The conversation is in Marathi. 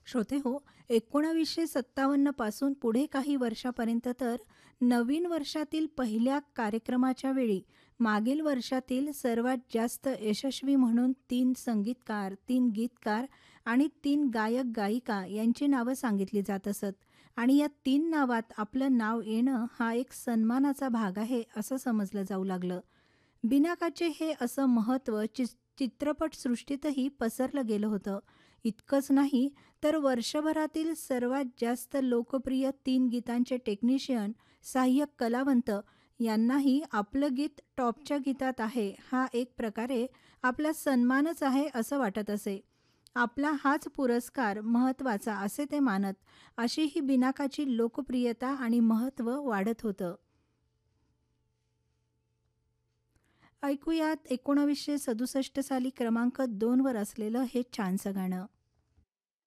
श्रोते हो, 1957 पासून पुढे काही वर्षापर्यंत तर नवीन वर्षातील पहिल्या कार्यक्रमाच्या वेळी मागील वर्षातील सर्वात जास्त यशस्वी म्हणून 3 संगीतकार, 3 गीतकार आणि 3 गायक-गायिका यांची नावं सांगितली जात असत आणि या 3 नावात आपलं नाव येणं हा एक सन्मानाचा भाग आहे असं समजलं जाऊ लागलं. बिनाकाचे हे असं महत्त्व चित्रपटसृष्टीतही पसरलं गेलं होतं. इतकंच नाही तर वर्षभरातील सर्वात जास्त लोकप्रिय 3 गीतांचे टेक्निशियन, सहाय्यक कलावंत यांनाही आपलं गीत टॉपच्या गीतात आहे हा एक प्रकारे आपला सन्मानच आहे असं वाटत असे. आपला हाच पुरस्कार महत्त्वाचा असे ते मानत. अशी ही बिनाकाची लोकप्रियता आणि महत्त्व वाढत होतं. ऐकूयात 1967 साली क्रमांक 2 वर असलेलं हे छानसं गाणं.